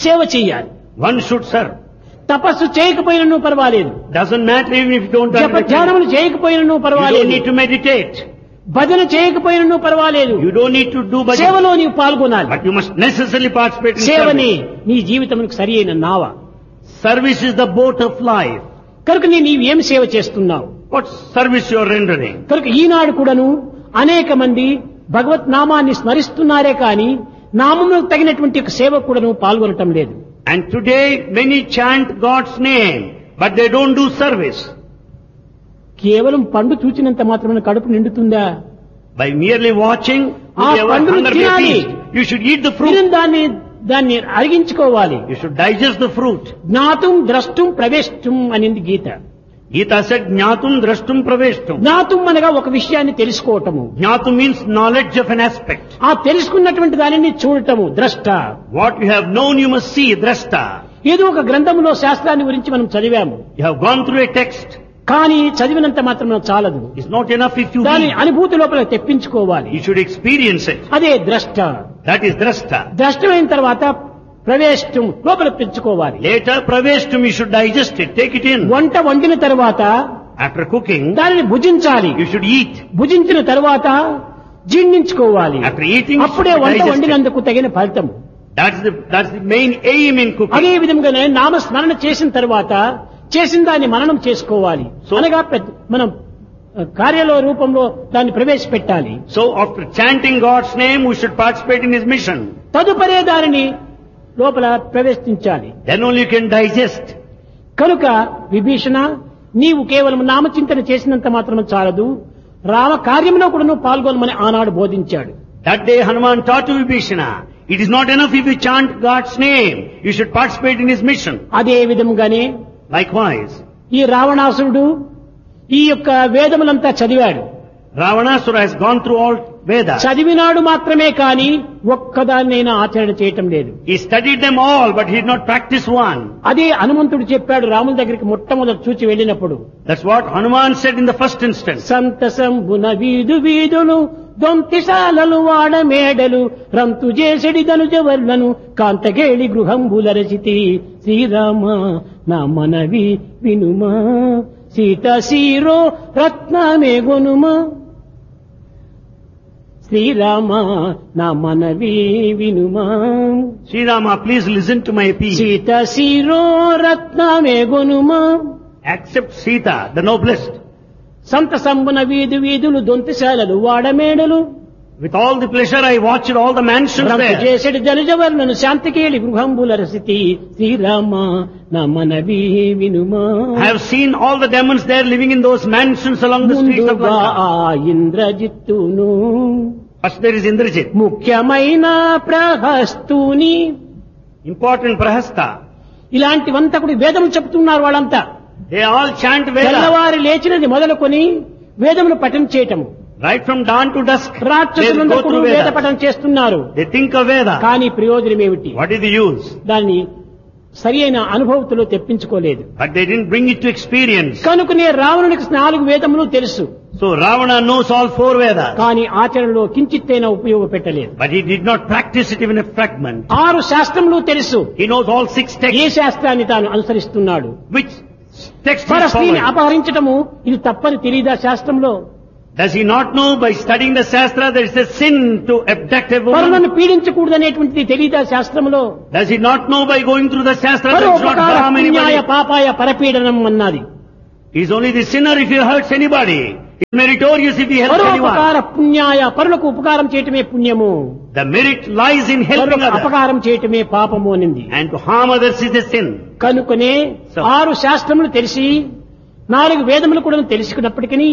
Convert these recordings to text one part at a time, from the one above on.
సేవ చేయాలి. One should serve. తపస్సు చేయకపోయినను పర్వాలేదు, Doesn't matter even if you don't జప understand. ధ్యానములు చేయకపోయినను You don't పర్వాలేదు, need to meditate. భజన చేయకపోయినను పర్వాలేదు, You don't need to do bhajan. సేవలో నీవు పాల్గొనాలి. But you must necessarily participate in సేవని service. నీ జీవితమునకు సరి అయిన నావ. Service is the boat of life. కనుక నీవు ఏమి సేవ చేస్తున్నావు? What service you are rendering? కనుక ఈనాడు కూడాను అనేక మంది భగవత్ నామాన్ని స్మరిస్తున్నారే కానీ నామములకు తగినటువంటి ఒక సేవ కూడాను పాల్గొనటం లేదు. And today many chant God's name, but they don't do service. కేవలం పండు చూచినంత మాత్రమే కడుపు నిండుతుందా? By merely watching, ఆ will your పండును hunger be తినాలి. appeased? You should eat the fruit. తిరిగి దాన్ని అరిగించుకోవాలి. You should digest the fruit. జ్ఞాతుం ద్రష్టుం ప్రవేశం అనింది గీత. Gita said, Jnatum drashtum praveshtum. జ్ఞాతుం అనగా ఒక విషయాన్ని తెలుసుకోవటము, Jnatum means knowledge of an aspect. ఆ తెలుసుకున్నటువంటి దానిని చూడటము ద్రష్ట. What you have known you must see, drashta. ఏదో ఒక గ్రంథములో శాస్త్రాన్ని గురించి మనం చదివాము, You have gone through a text. కానీ చదివినంత మాత్రం చాలదు, It's not enough if you దాని read. అనుభూతి లోపల తెప్పించుకోవాలి. You should experience it. అదే ద్రష్ట. That is drashta. ద్రష్టమైన తర్వాత ప్రవేశం లోపల పెంచుకోవాలి. Later, praveshtum, you should digest it, take it in. వంట వండిన తర్వాత After cooking, దానిని భుజించాలి. you should eat. భుజించిన తర్వాత జీర్ణించుకోవాలి. After eating, you అప్పుడే should వంట digest it. వండినందుకు తగిన ఫలితం. That's the main aim in cooking. అదే విధంగానే నామస్మరణ చేసిన తర్వాత చేసిన దాన్ని మననం చేసుకోవాలి. అనగా మనం కార్యాల రూపంలో దాన్ని ప్రవేశపెట్టాలి. So after chanting God's name, we should participate in His mission. తదుపరే దానిని లోపల ప్రవేశించాలి. Then only you can digest. కనుక విభీషణ, నీవు కేవలం నామచింతన చేసినంత మాత్రం చాలదు, రామ కార్యంలో కూడా నువ్వు పాల్గొనమని ఆనాడు బోధించాడు. That day Hanuman taught to Vibhishana, it is not enough if you chant God's name, you should participate in His mission. అదే విధంగానే Likewise, ఈ రావణాసురుడు ఈ యొక్క వేదములంతా చదివాడు. Ravanasura has gone through all Vedas. చదివినాడు మాత్రమే కాని ఒక్కదాన్నైనా ఆచరణ చేయటం లేదు. He studied them all, but he did not practice one. అదే హనుమంతుడు చెప్పాడు రాముల దగ్గరికి మొట్టమొదటి చూచి వెళ్ళినప్పుడు. That's what Hanuman said in the first instance. సంతసంబున వీధు వీధులు దొంతిశాలలు వాడ మేడలు రంతు చేసెడి ధనుజవర్లను కాంతగేళి గృహంబుల రచితి శ్రీరామ నా మనవి వినుమా సీత సీరో రత్నమే గొనుమా శ్రీరామ నా మనవి వినుమా Sri Rama, please listen to my appeal. Sita sero రత్నమే గొనుమా. Accept Sita, the noblest. సంతసంబున వీధు వీధులు దొంతిశాలలు వాడమేడలు With all the pleasure I watched all the mansions రంతు there. చేసెడి ధనుజవర్లను శాంతికేళి గృహంబుల రసితి Srirama నా మనవి వినుమా. I have seen all the demons there living in those mansions along the streets of ముందుగా Lanka. ఆ ఇంద్రజిత్తును First there is Indrajit, ముఖ్యమైన ప్రహస్తుని, important Prahasta. ఇలాంటివంతా కూడా వేదములు చెప్తున్నారు వాళ్ళంతా. They all chant Vedas. తెల్లవారి లేచినది మొదలుకొని వేదములు పఠనం చేయటము. Right from dawn to dusk, they రాక్షసులందరూ go కూడా through వేద Vedas. పఠనం చేస్తున్నారు. They think of Veda. కానీ ప్రయోజనం ఏమిటి? What is the use? దాన్ని సరి అయిన అనుభవతులో తెప్పించుకోలేదు. But they didn't bring it to experience. కనుకనే రావణునికి 4 వేదములు తెలుసు, So Ravana knows all 4 Vedas. కానీ ఆచరణలో కించిత్తైనా ఉపయోగపెట్టలేదు. But he did not practice it even a fragment. 6 శాస్త్రములు తెలుసు, He knows all 6 A texts. శాస్త్రాన్ని తాను అనుసరిస్తున్నాడు. Which text పర is స్త్రీని following? అపహరించటము ఇది తప్పని తెలియదా శాస్త్రంలో? Does he not know by studying the Shastra there is a sin to abduct a woman? పరులను పీడించకూడదనేటువంటిది తెలియదా శాస్త్రంలో? Does he not know by going through the Shastra there is not పరోపకార harm పుణ్యాయ anybody? పాపాయ పరపీడనం అన్నది. He is only the sinner if he hurts anybody. He is meritorious if he helps anyone. పరోపకార పుణ్యాయ, పరులకు ఉపకారం చేయటమే పుణ్యము, The merit lies in helping పరులకు others. అపకారం చేయటమే పాపము అనింది. And to harm others is a sin. కనుకనే 6 శాస్త్రములు తెలిసి 4 వేదములు కూడా తెలుసుకున్నప్పటికీ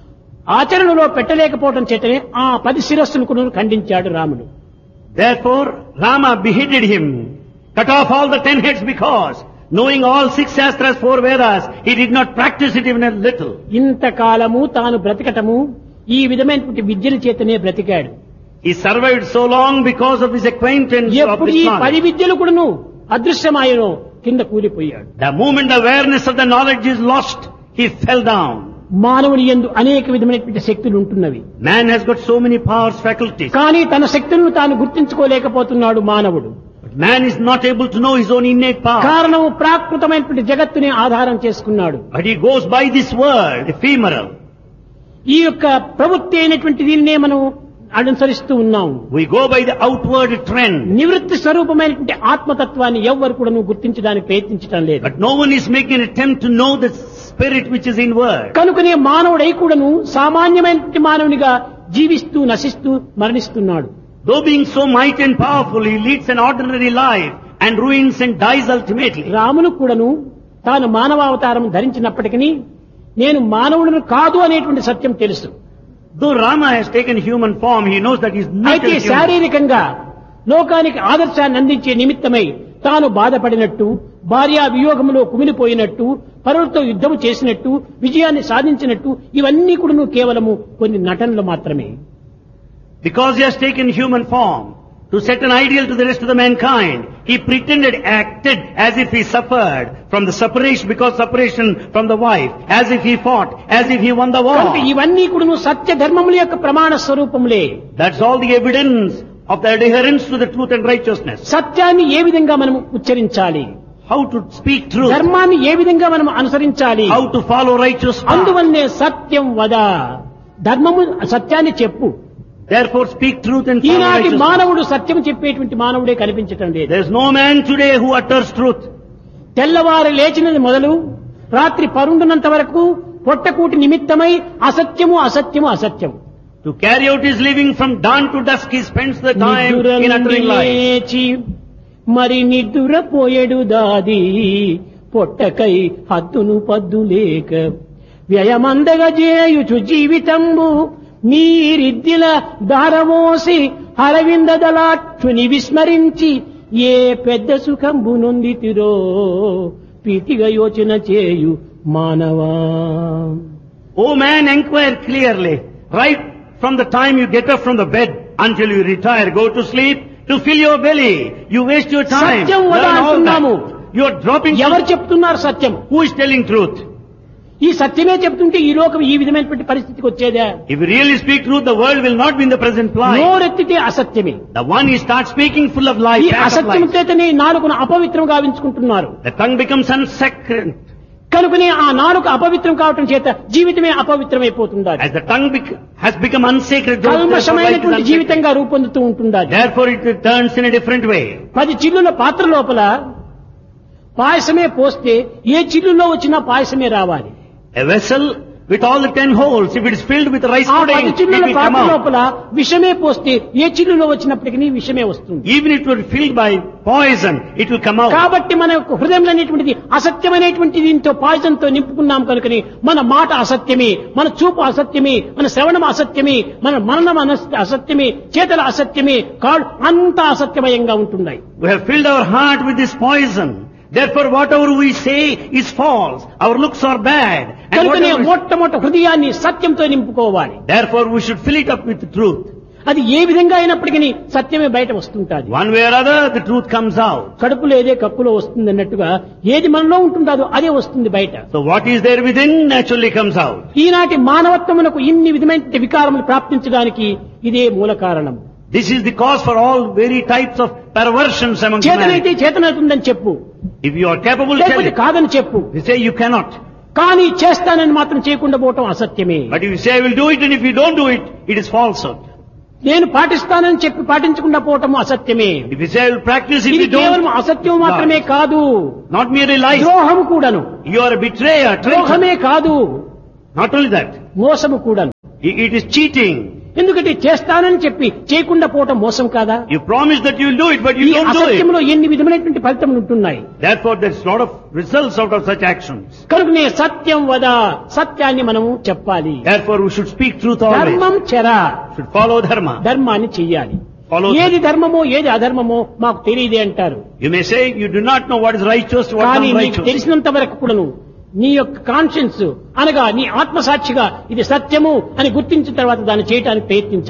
ఆచరణలో పెట్టలేకపోవడం చేతనే ఆ 10 శిరస్సును కూడా ఖండించాడు రాముడు. Therefore, Rama beheaded him, cut off all the 10 heads because, knowing all 6 Shastras, 4 Vedas, he did not practice it even a little. ఇంతకాలము తాను బ్రతకటము ఈ విధమైనటువంటి విద్యల చేతనే బ్రతికాడు. He survived so long because of his acquaintance of ఎప్పుడు this ఈ knowledge. 10 విద్యలు కూడాను అదృశ్యమాయనో కింద కూలిపోయాడు. The moment the awareness of the knowledge is lost, he fell down. మానవుని యందు అనేక విధమైనటువంటి శక్తులు ఉంటున్నవి, Man has got so many powers, faculties. కానీ తన శక్తులను తాను గుర్తించుకోలేకపోతున్నాడు మానవుడు. But Man is not able to know his own innate power. కారణం ప్రాకృతమైనటువంటి జగత్తుని ఆధారం చేసుకున్నాడు. But he goes by this world, ephemeral. ఈ యొక్క ప్రవృత్తి అయినటువంటి దీనినే మనం అనుసరిస్తూ ఉన్నాం. We go by the outward trend. నివృత్తి స్వరూపమైనటువంటి ఆత్మతత్వాన్ని ఎవ్వరు కూడా గుర్తించడానికి ప్రయత్నించడం లేదు. But no one is making an attempt to know the spirit which is inward. కనుకనే మానవుడై కూడాను సామాన్యమైనటువంటి మానవునిగా జీవిస్తూ నశిస్తూ మరణిస్తున్నాడు. Though being so mighty and powerful, he leads an ordinary life and ruins and dies ultimately. రామును కూడాను తాను మానవావతారం ధరించినప్పటికీ నేను మానవుడిని కాదు అనేటువంటి సత్యం తెలుసు. Though Rama has taken human form, he knows that he is not అయితే a human. శారీరకంగా లోకానికి ఆదర్శాన్ని అందించే నిమిత్తమై తాను బాధపడినట్టు, భార్యా వియోగములో కుమిలిపోయినట్టు, పరులతో యుద్ధము చేసినట్టు, విజయాన్ని సాధించినట్టు ఇవన్నీ కూడా కేవలము కొన్ని నటనలు మాత్రమే. Because he has taken human form to set an ideal to the rest of the mankind, he pretended, acted as if he suffered from the separation, because separation from the wife, as if he fought, as if he won the war. కనుక ఇవన్నీ కూడా సత్య ధర్మముల యొక్క ప్రమాణ స్వరూపములే. That's all the evidence of the adherence to the truth and righteousness. సత్యాన్ని ఏ విధంగా మనం ఉచ్చరించాలి, How to speak truth, ధర్మాన్ని ఏ విధంగా మనం అనుసరించాలి, how to follow righteous path. అందువల్లనే సత్యం వద, ధర్మము సత్యాన్ని చెప్పు. Therefore speak truth and follow ఈనాటి righteousness. మానవుడు సత్యం చెప్పేటువంటి మానవుడే కనిపించటం లేదు. There is no man today who utters truth. తెల్లవారు లేచినది మొదలు రాత్రి పరుండునంత వరకు పొట్టకూటి నిమిత్తమై అసత్యము అసత్యము అసత్యము. To carry out his living from dawn to dusk, he spends the time in uttering lies. లేచి మరి నిద్దురపోయేడు దాది పొట్టకై హద్దును పద్దు లేక వ్యయమందగా చేయుచు జీవితంబు మీరిద్దిల దారవోసి అరవిందదలాక్షుని విస్మరించి ఏ పెద్ద సుఖంబు నొందితిరో పీతిగా యోచన చేయు మానవా. O man, inquire clearly. Right from the time you get up from the bed until you retire, go to sleep, to fill your belly. You waste your time. సత్యం వద Learn all అంటున్నాము. that. You are dropping ఎవరు truth. చెప్తున్నారు సత్యం? Who is telling truth? ఈ సత్యమే చెప్తుంటే ఈ లోకం ఈ విధమైనటువంటి పరిస్థితికి వచ్చేదా? If you really speak truth, the world will not be in the present plight. నోరెత్తితే అసత్యమే. The one he starts speaking full of lies, ఈ pack of అసత్యం lies. చేతనే నాలుకను అపవిత్రం గావించుకుంటున్నారు. The tongue becomes unsacred. కనుకనే ఆ నాలుక అపవిత్రం కావటం చేత జీవితమే అపవిత్రమైపోతుంది. As the tongue has become unsacred, therefore life is కల్మషమైనటువంటి unsacred. జీవితంగా రూపొందుతూ ఉంటుంది. Therefore it turns in a different way. 10 చిల్లుల పాత్ర లోపల పాయసమే పోస్తే ఏ చిల్లులో వచ్చినా పాయసమే రావాలి. A vessel with all the 10 holes, if it is filled with rice ఆ pudding, 10 it చిల్లుల will come పాత్ర out. లోపల విషమే పోస్తే ఏ చిల్లులో వచ్చినప్పటికీ విషమే వస్తుంది. Even if it were filled by poison, it will come out. కాబట్టి మన యొక్క హృదయంలో అనేటువంటిది అసత్యమైనటువంటి దీంతో పాయిజన్ తో నింపుకున్నాం కనుకని మన మాట అసత్యమే, మన చూపు అసత్యమే, మన శ్రవణం అసత్యమే, మన మననం అసత్యమే, చేతల అసత్యమే, కాళ్ళు అంతా అసత్యమయంగా ఉంటున్నాయి. We have filled our heart with this poison. Therefore whatever we say is false. Our looks are bad. And కనుకనే whatever- మొట్టమొదటి హృదయాన్ని సత్యంతో నింపుకోవాలి. Therefore we should fill it up with the truth. అది ఏ విధంగా అయినప్పటికీ సత్యమే బయట వస్తుంటాది. One way or other, the truth comes out. కడుపులో ఏదే కప్పులో వస్తుంది అన్నట్టుగా ఏది మనలో ఉంటుందో అదే వస్తుంది బయట. So what is there within naturally comes out. ఈనాటి మానవత్వమునకు ఇన్ని విధమైన వికారములు ప్రాప్తించడానికి ఇదే మూల కారణం. This is the cause for all very types of perversions among చేతనైతే humanity. చేతనవుతుందని చెప్పు, If you are capable, tell లేకపోతే it. కాదని చెప్పు. You say you cannot. కానీ చేస్తానని మాత్రం చేయకుండా పోవటం అసత్యమే. But if you say I will do it, and if you don't do it, it is falsehood. నేను పాటిస్తానని చెప్పి పాటించకుండా పోవటం అసత్యమే. If you say I will practice, if ఇది you don't, కేవలం అసత్యం it's మాత్రమే lies. కాదు, Not merely lies. ద్రోహం కూడాను. You are a betrayer, traitor. ద్రోహమే కాదు, Not only that, మోసము కూడాను. it is cheating. ఎందుకంటే చేస్తానని చెప్పి చేయకుండా పోవటం మోసం కాదా? You promise that you will do it, but ఈ you don't do it. అసత్యంలో ఎన్ని విధమైనటువంటి ఫలితములు ఉంటున్నాయి. Therefore, there is a lot of results out of such actions. కనుకనే సత్యం వద, సత్యాన్ని మనము చెప్పాలి. Therefore, we should speak truth always. ధర్మం చెర, Should follow dharma. ధర్మాన్ని చెయ్యాలి. Follow ఏది ధర్మమో ఏది అధర్మమో మాకు తెలియదే అంటారు. You may say you do not know what is righteous, what కానీ is నీకు unrighteous. తెలిసినంత వరకు కూడాను నీ యొక్క కాన్షియన్స్ అనగా నీ ఆత్మసాక్షిగా ఇది సత్యము అని గుర్తించిన తర్వాత దాన్ని చేయడానికి ప్రయత్నించాలి.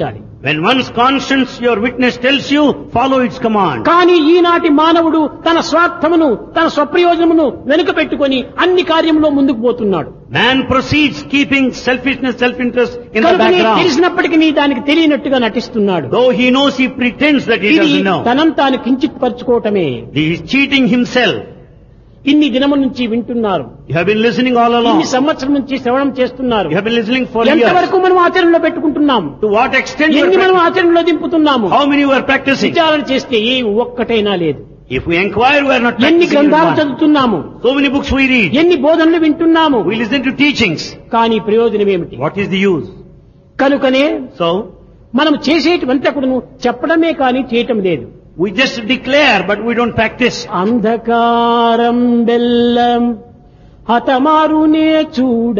When one's conscience, your witness tells you, follow its command. కానీ ఈనాటి మానవుడు తన స్వార్థమును తన స్వప్రయోజనమును వెనుక పెట్టుకొని అన్ని కార్యంలో ముందుకు పోతున్నాడు. Man proceeds keeping selfishness, self-interest in the కనుకనే background. తెలిసినప్పటికీ దానికి తెలియనట్టుగా నటిస్తున్నాడు. Though he knows, he pretends that he ఇది doesn't know. తనం తాను కించిత్ పరుచుకోవటమే. He is cheating himself. ఇన్ని దినముల నుంచి వింటున్నారు, You have been listening all along. ఇన్ని సంవత్సరం నుంచి శ్రవణం చేస్తున్నారు. You have been listening for ఎంతవరకు years. మనం ఆచరణలో పెట్టుకుంటున్నాం, To what extent you ఎన్ని are మనం practicing? ఆచరణలో దింపుతున్నాము. How many you are practicing? విచారణ చేస్తే ఏ ఒక్కటైనా లేదు. If we inquire, we are not ఎన్ని practicing గ్రంథాలు one. చదువుతున్నాము, So many books we read. ఎన్ని బోధనలు వింటున్నాము, We listen to teachings. కానీ ప్రయోజనం ఏమిటి? What is the use? కనుకనే So, మనం చేసేటువంటి కూడా చెప్పడమే కానీ చేయటం లేదు. we just declare, but we don't practice. అంధకారం బెల్లం హతమారునే చూడ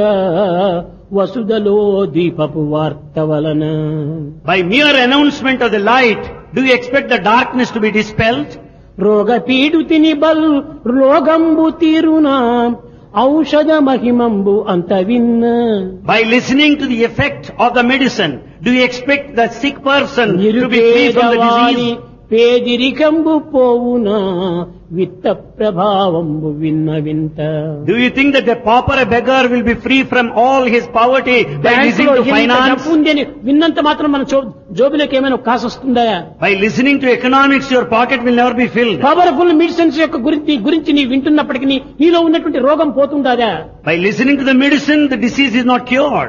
వసుదలో దీపపు వార్త వలన. By mere announcement of the light, do you expect the darkness to be dispelled? రోగ పీడుతిని బల్ రోగంబు తీరునా ఔషధ మహిమంబు అంత విన్న. By listening to the effect of the medicine, do you expect the sick person to be free from the నిరుపేదవాని disease? పేదిరికంబు పోవునా విత్త ప్రభావంబు విన్న వింత. Do you think that the pauper, a beggar, will be free from all his poverty by listening to finance? డబ్బు ఉంది అని విన్నంత మాత్రం మన జోబులకు ఏమైనా కాసు వస్తుందా? By listening to economics, your pocket will never be filled. Powerful medicines యొక్క గురించి నీ వింటున్నప్పటికీ నీలో ఉన్నటువంటి రోగం పోతుందా? By listening to the medicine, the disease is not cured.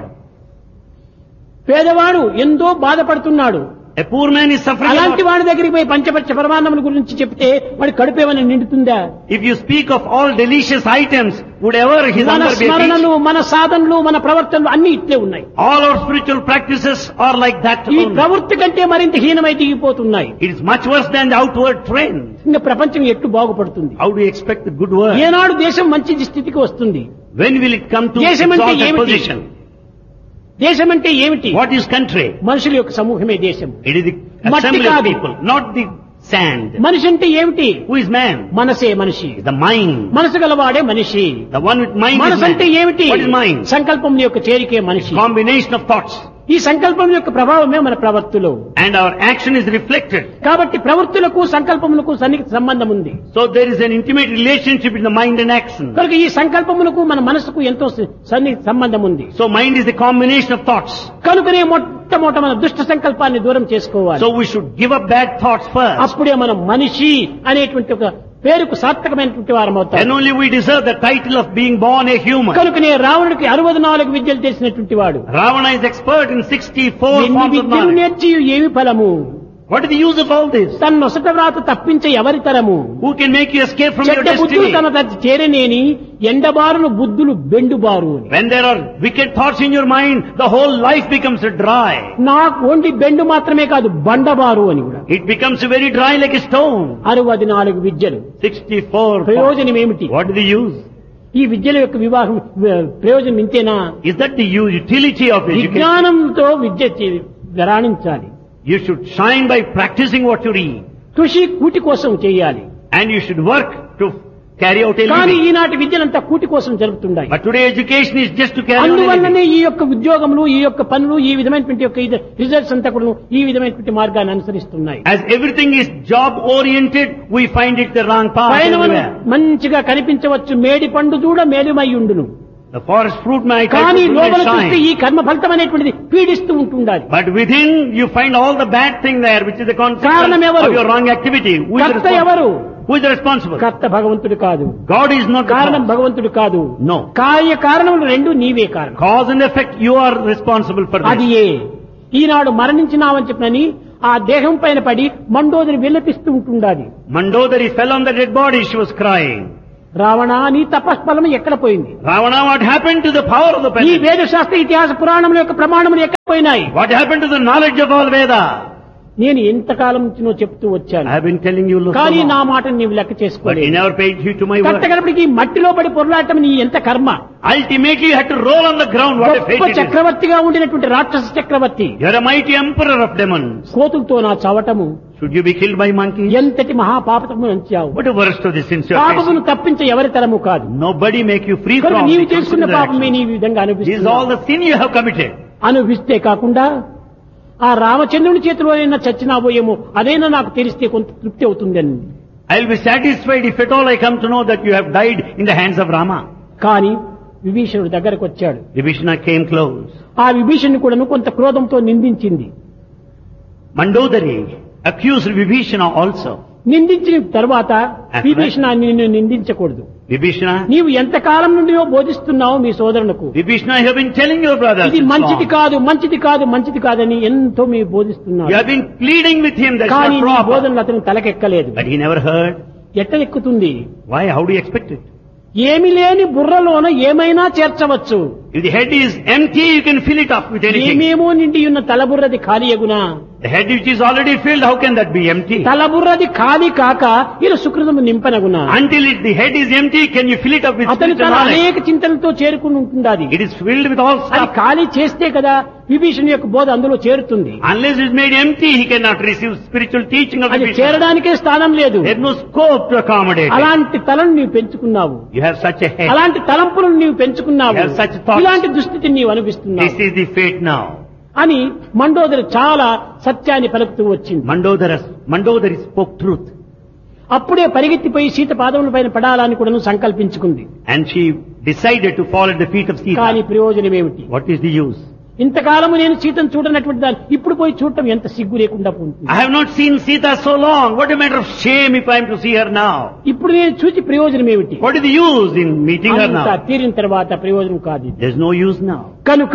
పేదవాడు ఎంతో బాధపడుతున్నాడు, A poor man is suffering. అలాంటి వాడి దగ్గరికి పోయి పంచపక్ష పరమాన్నముల గురించి చెప్తే వాడి కడుపేమని నిండుతుందా? If you speak of all delicious items, would ever his మన hunger be స్మరణలు, appeased? మన సాధనలు, మన ప్రవర్తనలు అన్ని ఇట్లే ఉన్నాయి. All our spiritual practices are like that ఈ only. ప్రవృత్తి కంటే మరింత హీనమై దిగిపోతున్నాయి. It is much worse than the outward trend. ఇంకా ప్రపంచం ఎట్లు బాగుపడుతుంది? How do you expect the good word? ఏనాడు దేశం మంచి స్థితికి వస్తుంది? When will it come to దేశమంటే exalted ఏమిటి? position? దేశం అంటే ఏమిటి? What is country? మనుషుల యొక్క సమూహమే దేశం. It is the మట్టి assembly of కాదు. people, not the sand. మనిషి అంటే ఏమిటి? Who is man? మనసే మనిషి. The mind. మనసు గలవాడే మనిషి. The one with mind is మనసు అంటే man. ఏమిటి? What is mind? సంకల్పం యొక్క చేరికే మనిషి. Combination of thoughts. ఈ సంకల్పం యొక్క ప్రభావమే మన ప్రవర్తులు. And our action is reflected. కాబట్టి ప్రవృత్తులకు సంకల్పములకు సన్నిహిత సంబంధం ఉంది. So there is an intimate relationship in the mind and action. కనుక ఈ సంకల్పములకు మన మనసుకు ఎంతో సన్నిహిత సంబంధం ఉంది. So mind is the combination of thoughts. కనుకనే మొట్టమొదట మన దుష్ట సంకల్పాన్ని దూరం చేసుకోవాలి. So we should give up bad thoughts first. అప్పుడే మనం మనిషి అనేటువంటి ఒక పేరుకు సార్థకమైనటువంటి వారం అవుతాం. Then only we deserve the title of being born a human. కనుకనే రావణుడికి 64 విద్యలు తెలిసినటువంటి వాడు. Ravana is expert in 64 ఎన్ని forms of విద్యలు knowledge. నేర్చి ఏమి ఫలము? What is the use of all this? తన నొసట వ్రాత తప్పించే ఎవరి తరము? Who can make you escape from your చెడ్డ బుద్ధులు destiny? తన తచ్చి చేరనేని ఎండబారులు బుద్ధులు బెండుబారు అని. When there are wicked thoughts in your mind, the whole life becomes dry. నాకు ఓన్లీ బెండు మాత్రమే కాదు బండబారు అని కూడా. It becomes very dry like a stone. 64 విద్యలు. 64 forms. ప్రయోజనం ఏమిటి? What is the use? ఈ విద్యల యొక్క వివాహం ప్రయోజనం ఇంతేనా? Is that the utility of education? విజ్ఞానంతో Vidya రాణించాలి. You should shine by practicing what you read. కృషి కూటి కోసం చేయాలి. And you should work to carry out a కానీ living. ఈనాటి విద్యలంతా కూటి కోసం జరుగుతున్నాయి. But today education is just to carry out a అందువల్లనే living. ఈ యొక్క ఉద్యోగములు, ఈ యొక్క పనులు, ఈ విధమైనటువంటి యొక్క రిజల్ట్స్ అంతా కూడా ఈ విధమైనటువంటి మార్గాన్ని అనుసరిస్తున్నాయి. As everything is job oriented, we find it the wrong path పైనవను everywhere. మంచిగా కనిపించవచ్చు, మేడి పండు చూడ మేలుమయ్యుండును. The forest fruit may కానీ try లోపల to చూస్తే shine. ఈ కర్మ ఫలితం అనేటువంటిది పీడిస్తూ ఉంటుండాలి. But within you find all the bad thing there, which is the consequence కారణం ఎవరు? of your wrong activity. Who is the కర్త ఎవరు? responsible? Who is the responsible? కర్త భగవంతుడు కాదు. God is not the కారణం cause. భగవంతుడు కాదు. No. కారణములు రెండు నీవే కారణం. Cause and effect, you are responsible for అది this. ఈనాడు మరణించినావని చెప్పినని ఆ దేహం పైన పడి మండోదరి విలపిస్తూ ఉంటుండాలి. Mandodari fell on the dead body, she was crying. Ravana నీ తపస్ఫలం ఎక్కడ పోయింది? Ravana, what happened to the power of the ఈ pen? వేద శాస్త్ర ఇతిహాస పురాణముల యొక్క ప్రమాణములు ఎక్కడ పోయినాయి? What happened to the knowledge of all Veda? నేను ఎంతకాలం నుంచి నువ్వు చెప్తూ వచ్చాను, I have been telling you so కానీ నా long, మాటను నీవు లెక్క but you చేసుకోలేదు. never paid heed to my word. కట్టగడపడికి మట్టిలో పడి పొరలాటం నీ ఎంత కర్మ. Ultimately, you had to roll on the ground. What a fate గొప్ప it is. చక్రవర్తిగా ఉండినటువంటి రాక్షస చక్రవర్తి You are a mighty emperor of demons. కోతులతో నా చవటము Should you be killed by monkeys? ఎంతటి మహాపాపము అంచావు. What a worst of the sins you are పాపమును facing. తప్పించే ఎవరి తరము కాదు. Nobody make you free కనుక from నీవు it. చేసుకున్న పాపమే నీ విధంగా This is all అనుభవిస్తున్నావు. the sin you have committed. అనుభవిస్తే కాకుండా ఆ రామచంద్రుని చేతిలో అయినా చచ్చినాబోయేమో అదైనా నాకు తెలిస్తే కొంత తృప్తి అవుతుందని. I'll be satisfied if at all I come to know that you have died in the hands of Rama. కానీ విభీషణుడు దగ్గరకు వచ్చాడు. Vibhishana came close. ఆ విభీషణుని కూడాను కొంత క్రోధంతో నిందించింది. Mandodari accused Vibhishana also. నిందించిన తర్వాత విభీషణ నిన్ను నిందించకూడదు. Vibhishana, నీవు ఎంతకాలం నుండి బోధిస్తున్నావు మీ సోదరులకు Vibhishana, I have been telling your brothers. ఇది it's మంచిది wrong. కాదు, మంచిది కాదు, మంచిది కాదని ఎంతో మీరు బోధిస్తున్నారు. You have been pleading with him that's కానీ not నీ proper. బోధనలు అతను తలకెక్కలేదు. But he never heard. ఎట్టెక్కుతుంది? Why? How do you expect it? ఏమి లేని బుర్రలోన ఏమైనా చేర్చవచ్చు. If the head is empty, you can fill it up with anything. ఏమేమో నిండి ఉన్న తలబుర్రది ఖాళీ అగునా? The head which is already filled, how can that be empty? తలబుర్రది ఖాళీ కాక ఇలా సుకృతము నింపనగునా? Until the head is empty, can you fill it up with అతను spiritual తన knowledge? అనేక చింతనతో చేరుకుని ఉంటుండాది. It is filled with all అది stuff. ఖాళీ చేస్తే కదా విభీషణ యొక్క బోధ అందులో చేరుతుంది. Unless it is made empty, he cannot receive spiritual teaching of అది Vibhishana. చేరడానికే స్థానం లేదు. There is no scope to accommodate it. అలాంటి తలను నీవు పెంచుకున్నావు, You have such a head. అలాంటి తలంపులను నీవు పెంచుకున్నావు, You have such thoughts. ఇలాంటి దుస్థితిని నీవు అనిపిస్తున్నావు This is the fate now. అని మండోదరి చాలా సత్యాన్ని పలుకుతూ వచ్చింది. Mandodari spoke truth. అప్పుడే పరిగెత్తిపోయి సీత పాదముల పైన పడాలని కూడా సంకల్పించుకుంది. And she decided to fall at the feet of కానీ Sita. ప్రయోజనం ఏమిటి? What is the use? ఇంతకాలము నేను సీతను చూడనటువంటి దాన్ని ఇప్పుడు పోయి చూడటం ఎంత సిగ్గు లేకుండా ఉంటుంది. I have not seen Sita so long. What a matter of shame if I am to see her now. ఇప్పుడు నేను చూసి ప్రయోజనం ఏమిటి? What is the use in meeting her అంతా now? తీరిన తర్వాత ప్రయోజనం కాదు ఇది. There is no use now. కనుక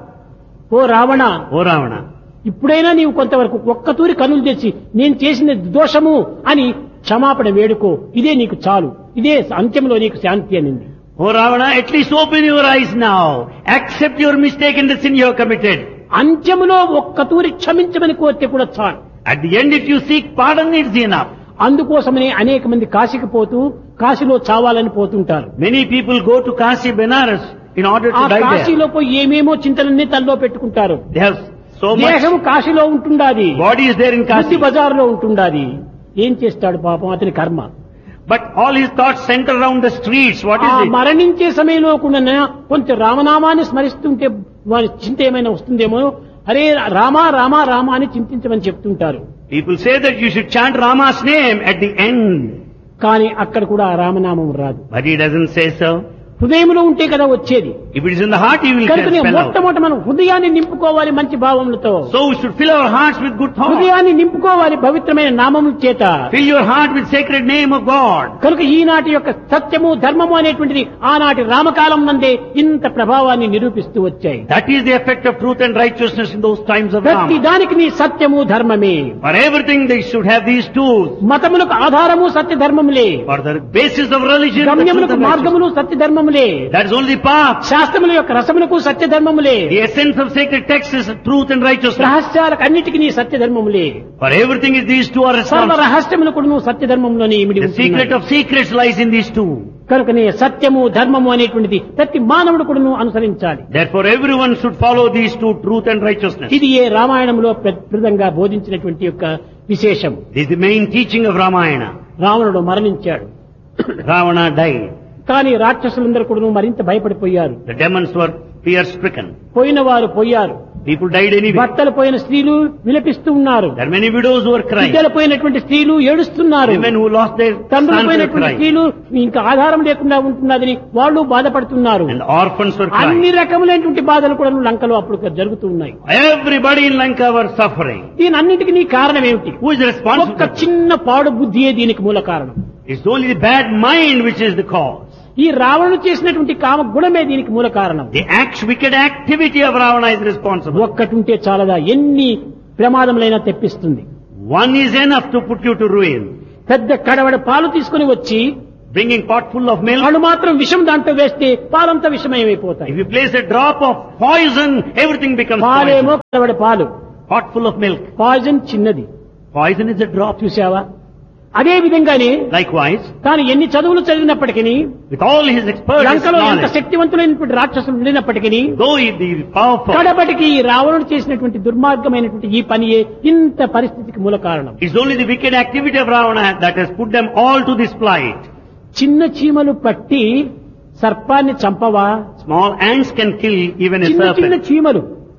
ఓ రావణ, O Ravana, ఇప్పుడైనా నీవు కొంతవరకు ఒక్కతూరి కనులు తెచ్చి నేను చేసిన దోషము అని క్షమాపణ వేడుకో, ఇదే నీకు చాలు, ఇదే అంత్యంలో నీకు శాంతి అనింది. O Ravana, at least open your eyes now. Accept your mistake in the sin you have committed. అంత్యములో ఒక్కతూరి క్షమించమని కోరితే కూడా చాలు. At the end, if you seek pardon, it's enough. అందుకోసమనే అనేక మంది కాశీకి పోతూ కాశీలో చావాలని పోతుంటారు. Many people go to Kashi, Benares in order ఆ to die there. కాశీలో పోయి ఏమేమో చింతలన్నీ తనలో పెట్టుకుంటారు. They have so much. దేహం కాశీలో ఉంటుండాది, Body is there in బుద్ధి Kashi. బజారులో ఉంటుండాది. ఏం చేస్తాడు పాపం అతని కర్మ. But all his thoughts center around the streets. What ఆ is it? మరణించే సమయంలో కూడా కొంచెం రామనామాన్ని స్మరిస్తుంటే వారి చింత ఏమైనా వస్తుందేమో, అరే రామా రామా రామా అని చింతించమని చెప్తుంటారు. People say that you should chant Rama's name at the end. కానీ అక్కడ కూడా ఆ రామనామం రాదు. But he doesn't say so. హృదయంలో ఉంటే కదా వచ్చేది. If it is in the heart, he will కనుక spell out. మొట్టమొదట మనం హృదయాన్ని నింపుకోవాలి మంచి భావములతో. So we should fill our hearts with good thoughts. హృదయాన్ని నింపుకోవాలి పవిత్రమైన నామముల చేత. Fill your heart with sacred name of God. కనుక ఈనాటి యొక్క సత్యము ధర్మము అనేటువంటిది ఆనాటి రామకాలం నందే ఇంత ప్రభావాన్ని నిరూపిస్తూ వచ్చాయి. That is the effect of truth and righteousness in those times of ప్రతి Rama. దానికి నీ సత్యము ధర్మమే. For everything they should have these tools. మతములకు ఆధారము సత్య ధర్మములే, For the basis of religion, the truth గమ్యములకు and మార్గములు righteousness. Satya ధర్మములే, That is only path. శాస్త్రముల యొక్క రసములకు సత్య ధర్మములే, The essence of sacred text is truth and righteousness. రహస్యాలకు అన్నిటికీ నీ సత్య ధర్మములే. For everything is these two are సర్వ responsible. రహస్యములకు నువ్వు సత్య ధర్మంలోనే ఇమిడి The secret ఉంటున్నాయి. of secrets lies in these two. కనుకనే సత్యము ధర్మము అనేటువంటిది ప్రతి మానవుడు కూడా నువ్వు అనుసరించాలి. Therefore everyone should follow these two, truth and righteousness. ఇది ఏ రామాయణంలో ప్రదంగా బోధించినటువంటి యొక్క విశేషం. This is the main teaching of Ramayana. రావణుడు మరణించాడు, Ravana died. కానీ రాక్షసులందరూ కూడా మరింత భయపడిపోయారు. The demons were fear-stricken. పోయిన వారు పోయారు, People died anyway. భర్తలు పోయిన స్త్రీలు విలపిస్తూ ఉన్నారు, There are many widows who are crying. బిడ్డలు పోయినటువంటి స్త్రీలు ఏడుస్తున్నారు, Women who lost their తండ్రులు sons were పోయినటువంటి crying. స్త్రీలు ఇంకా ఆధారం లేకుండా ఉంటున్నదని వాళ్ళు బాధపడుతున్నారు. And orphans were అన్ని crying. రకములైనటువంటి బాధలు కూడా లంకలో అప్పుడు జరుగుతూ ఉన్నాయి. Everybody in Lanka were suffering. దీని అన్నిటికీ నీ కారణం ఏమిటి? Who is responsible? ఒక్క చిన్న పాడు బుద్ధియే దీనికి మూల కారణం. It's only the bad mind which is the cause. ఈ రావణుడు చేసినటువంటి కామ గుణమే దీనికి మూల కారణం. The wicked activity of Ravana is responsible. ఒక్కటుంటే చాలదా, ఎన్ని ప్రమాదములైనా తెప్పిస్తుంది. One is enough to put you to ruin. పెద్ద కడవడ పాలు తీసుకుని వచ్చి Bringing pot full of milk. వాళ్ళు మాత్రం విషం దాంట్లో వేస్తే పాలంతా విషమయమైపోతాయి. If you place a drop of poison, everything becomes పాలేమో poison. కడవడ పాలు, Pot full of milk. Poison చిన్నది. Poison is a drop. చూసావా? అదే విధంగానే Likewise, తాను ఎన్ని చదువులు చదివినప్పటికీ, with all his expertise, లంకలో ఎంత knowledge, శక్తివంతులైనటువంటి రాక్షసులు ఉండినప్పటికీ, though he be powerful, కడపటికి ఈ రావణుడు చేసినటువంటి దుర్మార్గమైనటువంటి ఈ పనియే ఇంత పరిస్థితికి మూల కారణం. it's only the wicked activity of Ravana that has put them all to this plight. చిన్న చీమలు పట్టి సర్పాన్ని చంపవా? Small ants can kill even a చిన్న చిన్న serpent. చీమలు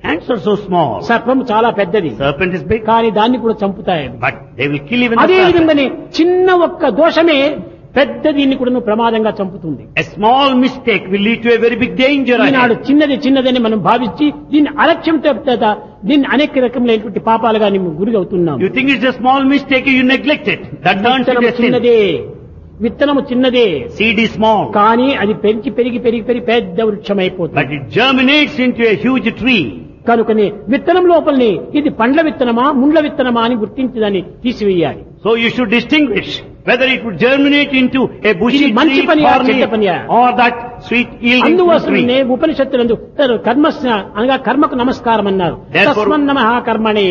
Ants are so small. సర్పం చాలా పెద్దది, Serpent is big, కానీ దాన్ని కూడా చంపుతాయి. but they will kill even the అదే serpent. విధంగానే చిన్న ఒక్క దోషమే పెద్ద దీన్ని కూడా ప్రమాదంగా చంపుతుంది. A small mistake will lead to a very big danger Eenadu ahead. చిన్నదని మనం భావించి దీన్ని అలక్ష్యంతో దీన్ని అనేక రకములైనటువంటి పాపాలుగా గురి అవుతున్నాం. You think it's a small mistake, you neglect it. That turns into a sin. చిన్నదే, విత్తనము చిన్నదే, Seed is small, కానీ అది పెరిగి పెద్ద వృక్షం అయిపోతుంది. but it germinates into a huge tree. కనుకనే విత్తనం లోపలిని ఇది పండ్ల విత్తనమా ముండ్ల విత్తనమా అని గుర్తించి దాన్ని తీసివేయాలి. So you should distinguish whether it would germinate into a bushy ఇది మంచి tree పనియా, or చెడ్డ పనియా? or that sweet yielding fruit అందువలనే tree. ఉపనిషత్తులందు కర్మస్య అనగా కర్మకు నమస్కారం అన్నారు. Therefore- తస్మన్ నమః కర్మణే,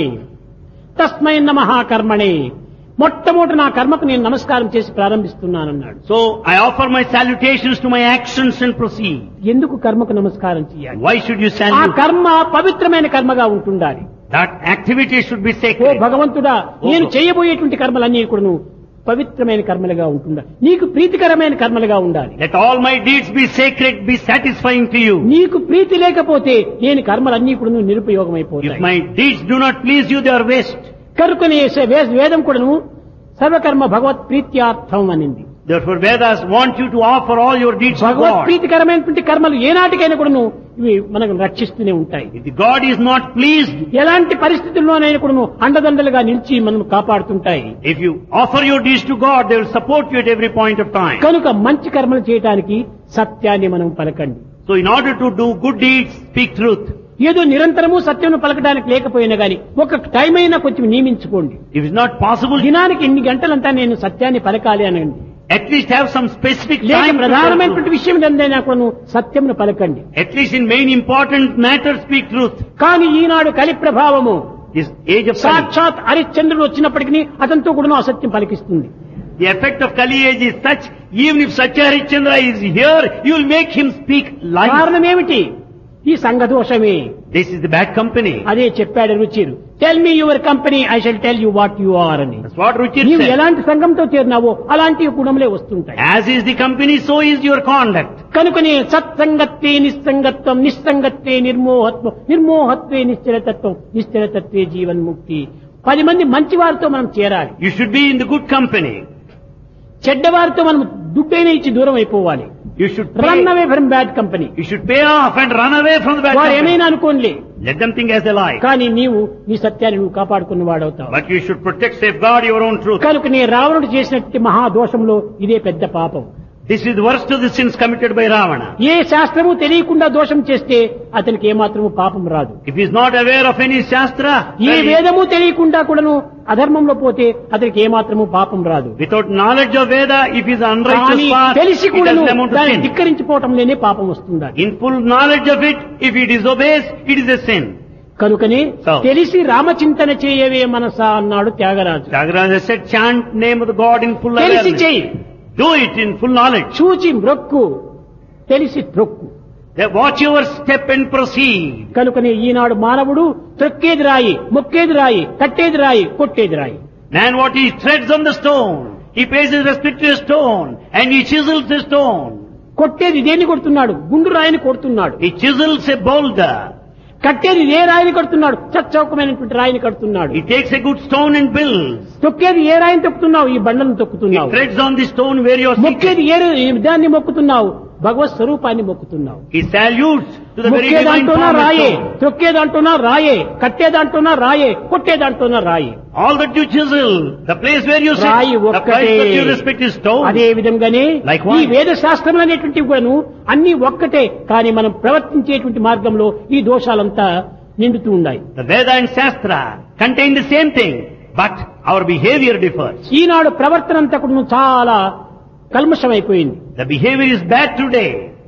తస్మై నమః కర్మణే. మొట్టమొదటి నా కర్మకు నేను నమస్కారం చేసి ప్రారంభిస్తున్నానన్నాడు. So I offer my salutations to my actions and proceed. ఎందుకు కర్మకు నమస్కారం చేయాలి? Why should you ఆ salute? కర్మ పవిత్రమైన కర్మగా ఉంటుండాలి. That activity should be oh sacred. భగవంతుడా, నేను చేయబోయేటువంటి కర్మలన్నీ కూడా పవిత్రమైన కర్మలుగా ఉంటుండాలి, నీకు ప్రీతికరమైన కర్మలుగా ఉండాలి. Let all my deeds be sacred, be satisfying to you. నీకు ప్రీతి లేకపోతే నేను కర్మలన్నీ కూడా If నిరుపయోగమైపోతాయి. my deeds do not please you, they are waste. కనుకనే వేదం కూడాను సర్వకర్మ భగవత్ ప్రీత్యార్థం అనింది. Therefore Vedas want you to offer all your deeds to Bhagwat God. ప్రీతికరమైనటువంటి కర్మలు ఏనాటికైనా కూడాను ఇవి మనకు రక్షిస్తూనే ఉంటాయి. If the God is not pleased, ఎలాంటి పరిస్థితుల్లోనైనా కూడాను అండదండలుగా నిలిచి మనం కాపాడుతుంటాయి. if you offer your deeds to God, they will support you at every point of time. కనుక మంచి కర్మలు చేయటానికి సత్యాన్ని మనం పలకండి. So in order to do good deeds, speak truth. ఏదో నిరంతరము సత్యం పలకడానికి లేకపోయినా గాని ఒక టైం అయినా కొంచెం నియమించుకోండి. If it's not possible, దినానికి ఇన్ని గంటలంతా నేను సత్యాన్ని పలకాలి అనండి. at least have some specific లేక time to tell ప్రధానమైనటువంటి truth. విషయం ఏదైనా కూడా సత్యంను పలకండి. At least in main important matters, speak truth. కానీ ఈనాడు కలి ప్రభావము This age of Kali, సాక్షాత్ హరిశ్చంద్రుడు వచ్చినప్పటికీ అతనితో కూడా అసత్యం పలికిస్తుంది. the effect of Kali age is such, even if Satya Harishchandra is here, you will make him speak lies. కారణం ఏమిటి? ఈ సంఘదోషమే. This is the bad company. అదే చెప్పాడు రుచిరు. Tell me your company, I shall tell you what you are అని. That's what Ruchir నీవు said. ఎలాంటి సంఘంతో చేరినావో అలాంటి గుణములే వస్తుంటాయి. As is the company, so is your conduct. కనుకనే సత్సంగత్వే నిస్సంగత్వం, నిస్సంగత్వే నిర్మోహత్వం, నిర్మోహత్వే నిశ్చలతత్వం, నిశ్చలతత్వే జీవన్ముక్తి. 10 మంది మంచి వారితో మనం చేరాలి. You should be in the good company. చెడ్డవారితో మనం దుడ్డైన ఇచ్చి దూరం అయిపోవాలి. You should run pay, away from bad company. you should pay off and run away from the bad వారు company. ఏమైనా అనుకోండి, Let them think as they like. కానీ నీవు నీ సత్యాన్ని నువ్వు కాపాడుకున్న వాడవుతావు. But you should protect, safeguard your own truth. కనుక నీ రావణుడు చేసినట్టు మహాదోషంలో ఇదే పెద్ద పాపం. This is the worst of the sins committed by Ravana. ఏ శాస్త్రము తెలియకుండా దోషం చేస్తే అతనికి ఏమాత్రము పాపం రాదు. If he is not aware of any Shastra, A then he- వేదము తెలియకుండా కూడాను అధర్మంలో పోతే అతనికి ఏమాత్రము పాపం రాదు. without knowledge of Veda, if he is unrighteous కానీ path, తెలిసి it కూడాను doesn't amount to దాన్ని sin. ధిక్కరించిపోవటంలోనే పాపం వస్తుంది. In full knowledge of it, if he disobeys, it is a sin. కనుకనే So- తెలిసి రామచింతన చేయవే మనసా అన్నాడు Tyagaraju. Tyagaraja said, chant name of the God in full తెలిసి awareness. చెయ్యి, Do it in full knowledge. చూచి మ్రొక్కు, తెలిసి త్రొక్కు. Then watch your step and proceed. కనుకనే ఈనాడు మానవుడు త్రొక్కేది రాయి, మొక్కేది రాయి, కట్టేది రాయి, కొట్టేది రాయి. Man, what he treads on the stone, he pays his respect to a stone, and he chisels the stone. కొట్టేది దేన్ని కొడుతున్నాడు? గుండు రాయిని కొడుతున్నాడు. He chisels a boulder. కట్టేది ఏ రాయిని కడుతున్నాడు? చచ్చౌకమైనటువంటి రాయిని కడుతున్నాడు. He takes a good stone and builds. తొక్కేది ఏ రాయిని తొక్కుతున్నావు? ఈ బండలను He తొక్కుతున్నావు. treads on the stone where you are seated. మొక్కేది ఏ దాన్ని మొక్కుతున్నావు? భగవత్ స్వరూపాన్ని మొక్కుతున్నావు. He salutes to the very divine మొక్కేదంటూనా form of రాయే, stone. తొక్కేదంటూనా రాయే, కట్టేదంటూనా రాయే, కొట్టేదంటూనా రాయే. All that you chisel, the place where you రాయి sit, the ఒక్కటే. place that you respect is stone. అదే విధంగానే Likewise. ఈ వేద శాస్త్రములు అనేటువంటివి కూడాను అన్ని ఒక్కటే, కానీ మనం ప్రవర్తించేటువంటి మార్గంలో ఈ దోషాలంతా నిండుతూ ఉన్నాయి. The Veda and Shastra contain the same thing, but our behavior differs. ఈనాడు ప్రవర్తన అంతా కూడా చాలా కల్మషమైపోయింది. The behavior is bad today.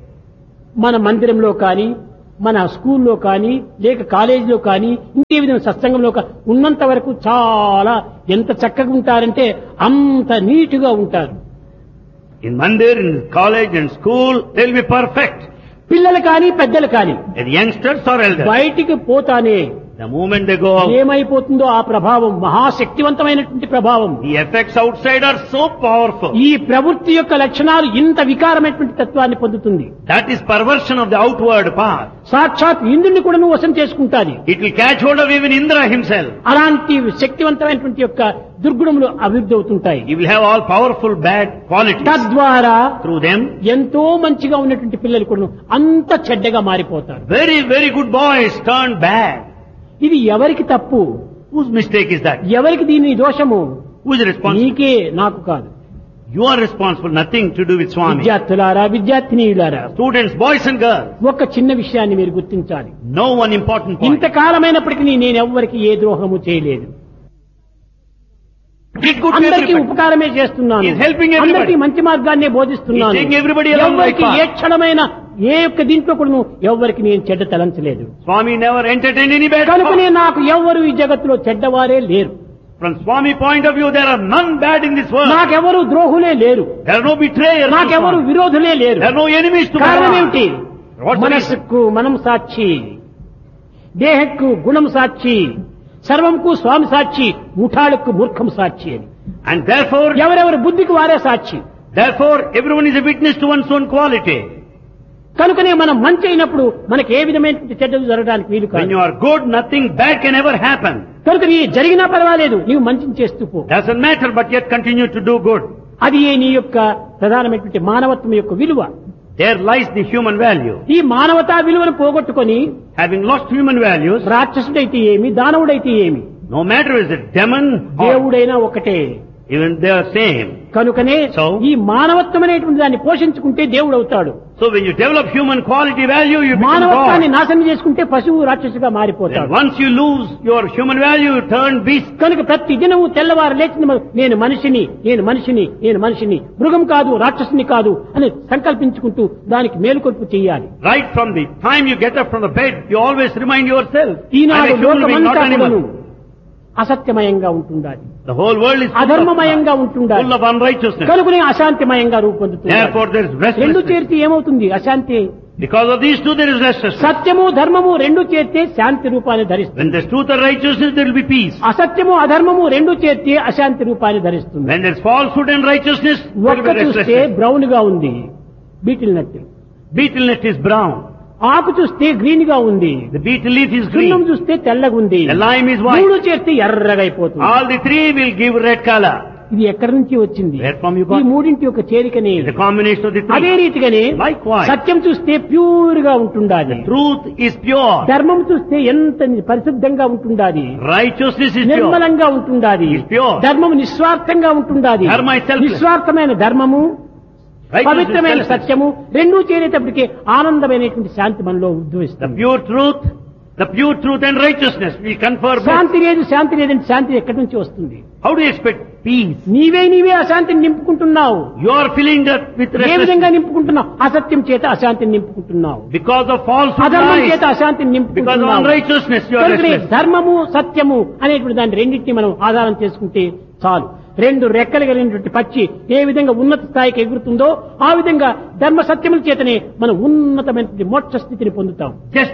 మన మందిరంలో కానీ, మన స్కూల్లో కానీ, లేక కాలేజీలో కానీ, ఇంకే విధంగా సత్సంగంలో ఉన్నంత వరకు చాలా ఎంత చక్కగా ఉంటారంటే అంత నీటుగా ఉంటారు. In mandir, in college and school, they'll be perfect. పిల్లలు కానీ, పెద్దలు కానీ The youngsters or elders. బయటికి పోతానే The moment they go out, ఏమైపోతుందో ఆ ప్రభావం మహాశక్తివంతమైనటువంటి ప్రభావం. the effects outside are so powerful. ఈ ప్రవృత్తి యొక్క లక్షణాలు ఇంత వికారమైనటువంటి తత్వాన్ని పొందుతుంది. That is perversion of the outward path. సాక్షాత్ ఇంద్రుని కూడా నువ్వు వశం చేసుకుంటాది. It will catch hold of even Indra himself. అలాంటి శక్తివంతమైనటువంటి యొక్క దుర్గుణములు అభివృద్ధి అవుతుంటాయి. He will have all powerful bad qualities. తద్వారా Through them, ఎంతో మంచిగా ఉన్నటువంటి పిల్లలు కూడా అంత చెడ్డగా మారిపోతారు. very, very good boys turn bad. ఇది ఎవరికి తప్పు? Whose mistake is that? ఎవరికి దీని దోషము? Who is responsible? నీకే, నాకు కాదు. You are responsible, nothing to do with Swami. విద్యార్థులారా, విద్యార్థినీయులారా, Students, boys and girls, ఒక చిన్న విషయాన్ని మీరు గుర్తించాలి. know one important point. ఇంతకాలమైనప్పటికీ నేను ఎవ్వరికి ఏ ద్రోహము చేయలేదు. Did good to అందరికీ everybody. ఉపకారమే చేస్తున్నాను. He is helping everybody. అందరికీ మంచి మార్గాన్నే బోధిస్తున్నాను. He is taking everybody along the right ఎవ్వరికి ఏ path. క్షణమైన ఏ యొక్క దీంట్లో కూడా ఎవ్వరికి నేను చెడ్డ తలంచలేదు. Swami never entertained any bad కనుకనే thoughts. నాకు ఎవ్వరు ఈ జగత్తులో చెడ్డవారే లేరు. From Swami point of view, there are none bad in this world. నాకెవరు ద్రోహులే లేరు. There are no betrayers. to నాకెవరు Swami. విరోధులే లేరు. There are no enemies to కారణం Bhagavan. ఏమిటి? What's the reason? మనస్సుకు మనం సాక్షి, దేహకు గుణం సాక్షి, సర్వంకు స్వామి సాక్షి, ముఠాలకు మూర్ఖం సాక్షి అని. And therefore, ఎవరెవరి బుద్ధికి వారే సాక్షి. everyone is a witness to one's own quality. కనుకనే మనం మంచి అయినప్పుడు మనకి ఏ విధమైన చెడ్డలు జరగడానికి వీలు When కాదు. you are good, nothing bad can ever happen. కనుక నీ జరిగినా పర్వాలేదు, నీవు మంచిని చేస్తూ పో. Doesn't matter, but yet continue to do good. అది నీ యొక్క ప్రధానమైనటువంటి మానవత్వం యొక్క విలువ. There lies the human value. ఈ మానవతా విలువను పోగొట్టుకొని Having lost human values, రాక్షసుడైతే ఏమి, దానవుడైతే ఏమి, no matter is it demon or దేవుడైనా ఒకటే. even they are same. కనుకనే So? ఈ మానవత్వం అనేటువంటి దాన్ని పోషించుకుంటే దేవుడు అవుతాడు. So when you develop human quality value, you become మానవత్వాన్ని God. నాశనం చేసుకుంటే పశువు రాక్షసుగా Then మారిపోతాడు. once you lose your human value, you turn beast. కనుక ప్రతి దినము తెల్లవారు లేచిన నేను మనిషిని, నేను మనిషిని, నేను మనిషిని, మృగం కాదు, రాక్షసుని కాదు అని సంకల్పించుకుంటూ దానికి మేలుకొల్పు చేయాలి. Right from the time you get up from the bed, you always remind yourself, I'm a Eenadu human being, not లోకమంతా animal. అసత్యమయంగా ఉంటుండాలి, The whole world is full అధర్మమయంగా of ఉంటుండాలి. unrighteousness. కనుకనే అశాంతిమయంగా రూపొందుతుంది. Therefore there is రెండు restlessness. చేరితే ఏమవుతుంది? అశాంతి. Because of these two there is restlessness. సత్యము ధర్మము రెండు చేరితే శాంతి రూపాన్ని ధరిస్తుంది. When there's truth and righteousness, there will be peace. అసత్యము అధర్మము రెండు చేరితే అశాంతి రూపాన్ని ధరిస్తుంది. When there's falsehood and righteousness, there will ఒక్క be చూస్తే restlessness. బ్రౌన్ గా ఉంది, beetle nut. Beetle net is brown. ఆకు చూస్తే గ్రీన్ గా ఉంది, The beetle leaf is సున్నం green. చూస్తే తెల్లగా ఉంది, The lime is white. మూడు చేస్తే ఎర్రగా అయిపోతుంది. All the three will give red color. ఇది ఎక్కడి నుంచి వచ్చింది? Where from you ఈ got? మూడింటి యొక్క చేరికనే. The combination of the అదే three. రీతిగానే Likewise. సత్యం చూస్తే ప్యూర్ గా ఉంటుండాలి, Truth is pure. ధర్మం చూస్తే ఎంత పరిశుద్ధంగా ఉంటుండాలి, Righteousness is pure. నిర్మలంగా ఉంటుండాలి, Is pure. ధర్మం నిస్వార్థంగా ఉంటుండాలి. Dharma is selfless. నిస్వార్థమైన ధర్మము, Righteousness is పవిత్రమైన selfless. సత్యము రెండూ చేరేటప్పటికే ఆనందమైనటువంటి శాంతి మనలో The ఉద్భవిస్తుంది. pure truth and righteousness will confer bliss. శాంతి లేదు, శాంతి లేదంటే శాంతి ఎక్కడి నుంచి వస్తుంది? How do you expect peace? నీవే అశాంతిని నింపుకుంటున్నావు. You are filling that with ఏ విధంగా restlessness. నింపుకుంటున్నావు? అసత్యం చేత అశాంతిని నింపుకుంటున్నావు, Because of falsehood అధర్మం lies. చేత అశాంతిని Because of నింపుకుంటున్నావు. unrighteousness you are కనుకనే restless. ధర్మము సత్యము అనేటువంటి దాన్ని రెండింటిని మనం ఆధారం చేసుకుంటే చాలు. రెండు రెక్కలు కలిగినటువంటి పక్షి ఏ విధంగా ఉన్నత స్థాయికి ఎగురుతుందో ఆ విధంగా ధర్మ సత్యముల చేతనే మనం ఉన్నతమైనటువంటి మోక్ష స్థితిని పొందుతాం.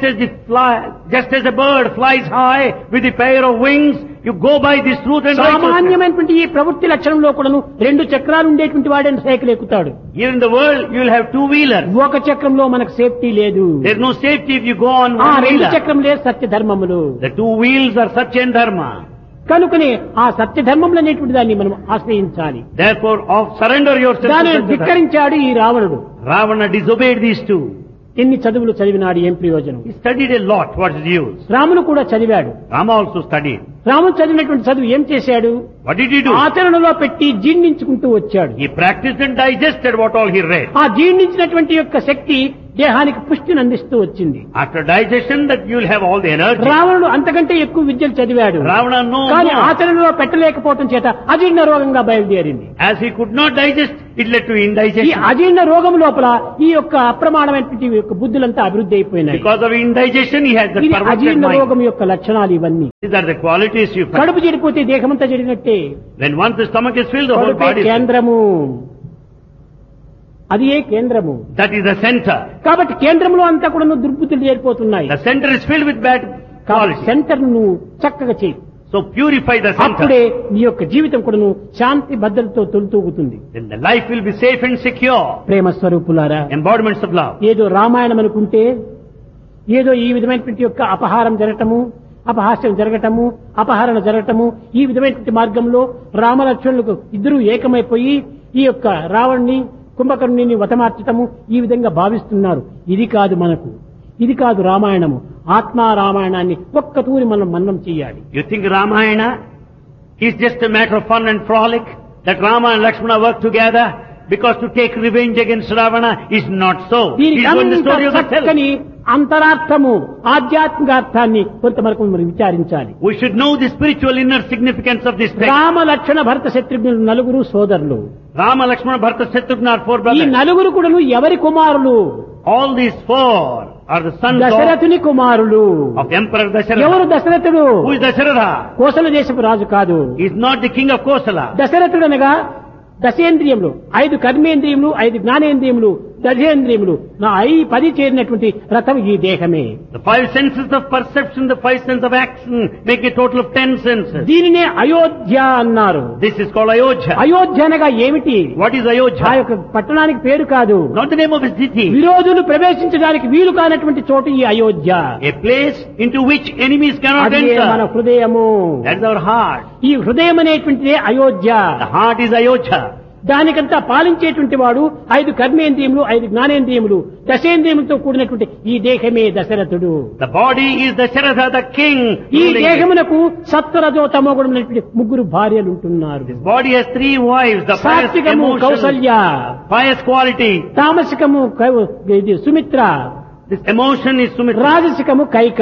Just as a bird flies high with a pair of wings, you go by this truth and righteousness. సామాన్యమైనటువంటి ఈ ప్రవృత్తి లక్షణంలో కూడాను రెండు చక్రాలు ఉండేటువంటి వాడే సైకిల్ ఎక్కుతాడు. Here in the world, you will have two wheelers. ఒక చక్రంలో మనకు సేఫ్టీ లేదు. There is no safety if you go on ఆ one రెండు wheeler. చక్రములే సత్య ధర్మములు. The two wheels are Satya and Dharma. కనుకనే ఆ సత్య ధర్మములు అనేటువంటి దాన్ని మనం ఆశ్రయించాలి. Therefore, surrender yourself to దానిని Satya Dharma. ధిక్కరించాడు ఈ రావణుడు. Ravana disobeyed these two. ఎన్ని చదువులు చదివినాడు, ఏం ప్రయోజనం? He studied a lot. What is the use? రామును కూడా చదివాడు. Rama also studied. రాముడు చదివినటువంటి చదువు ఏం చేశాడు? What did he do? ఆచరణలో పెట్టి జీర్ణించుకుంటూ వచ్చాడు. He practiced and digested what all he read. ఆ జీర్ణించినటువంటి యొక్క శక్తి దేహానికి పుష్టిని అందిస్తూ వచ్చింది. After digestion, that you will have all the energy. రావణుడు అంతకంటే ఎక్కువ విద్యలు చదివాడు, Ravana no కానీ more. ఆచరణలో పెట్టలేకపోవటం చేత అజీర్ణ రోగంగా బయలుదేరింది. As he could not digest, it led to ఈ indigestion. అజీర్ణ రోగం లోపల ఈ యొక్క అప్రమాణమైనటువంటి యొక్క బుద్ధులంతా అభివృద్ధి అయిపోయినాయి. Because of indigestion, he had the ఇది perverted అజీర్ణ mind. రోగం యొక్క లక్షణాలు ఇవన్నీ. These are the qualities you find. కడుపు చెడిపోతే దేహమంతా చెడినట్టే. When once the stomach is filled, the whole కడుపే body is filled. కేంద్రము, అది ఏ కేంద్రము. That is the center. కాబట్టి కేంద్రంలో అంతా కూడా దుర్బుద్ధులు చేరిపోతున్నాయి. The center is filled with bad quality. Centre నువ్వు చక్కగా చేయి. So purify the అప్పుడే center. నీ యొక్క జీవితం కూడా నువ్వు శాంతి భద్రతతో తొలితూగుతుంది. Then the life will be safe and secure. ప్రేమ స్వరూపులారా, Embodiments of love. ఏదో రామాయణం అనుకుంటే ఏదో ఈ విధమైనటువంటి యొక్క అపహారం జరగటము, అపహాస్యం జరగటము, అపహరణ జరగటము, ఈ విధమైనటువంటి మార్గంలో రామలక్ష్మణులకు ఇద్దరూ ఏకమైపోయి ఈ యొక్క రావణ్ణి కుంభకర్ణుని వతమార్చటము ఈ విధంగా భావిస్తున్నారు. ఇది కాదు మనకు, ఇది కాదు రామాయణము. ఆత్మా రామాయణాన్ని ఒక్క తూరి మనం మన్నం చేయాలి. You think Ramayana is just a matter of fun and frolic? That Rama and Lakshmana work together because to take revenge against Ravana is not so. It దీనికి is one the story of the self. చక్కని అంతరార్థము, ఆధ్యాత్మికార్థాన్ని కొంతవరకు మనం విచారించాలి. We should know the spiritual inner significance of this text. Rama Lakshmana భరత శత్రుఘ్నులు నలుగురు సోదరులు. Rama, Lakshmana, Bharata, Shatrugna are four ఈ brothers. నలుగురు కూడాను ఎవరి కుమారులు? All these four are the sons దశరథుని కుమారులు. of Emperor ఎవరు Dasharatha. దశరథుడు? Who is Dasharatha? కోసల దేశపు రాజు కాదు. He is not the king of Kosala. దశరథుడు అనగా దశేంద్రియములు, 5 కర్మేంద్రియములు, 5 జ్ఞానేంద్రియములు, దశేంద్రియములు, నా 10 చేరినటువంటి రథం ఈ దేహమే. The 5 senses of perception, the 5 senses of action make a total of 10 senses. దీనినే అయోధ్య అన్నారు. This is called Ayodhya. Ayodhya అనగా ఏమిటి? What is ఆ Ayodhya? యొక్క పట్టణానికి పేరు కాదు, Not the name of a city. విరోధులు ప్రవేశించడానికి వీలు కానటువంటి చోటు ఈ Ayodhya. A place into which enemies cannot అదే మన enter. హృదయము. That is our heart. ఈ హృదయం అనేటువంటిదే Ayodhya. The heart is Ayodhya. దానికంతా పాలించేటువంటి వాడు 5 కర్మేంద్రియములు, 5 జ్ఞానేంద్రియములు, దశేంద్రియములతో కూడినటువంటి ఈ దేహమే దశరథుడు. The body is Dasharatha, the king. ఈ ruling it. దేహమునకు సత్వరజో తమోగుణమైనటువంటి 3 భార్యలు ఉంటున్నారు. This body has 3 wives. The pious సాత్వికము emotion, కౌసల్య, pious quality. తామసికము ఇది Sumitra, This emotion is Sumitra. రాజసికము Kaika.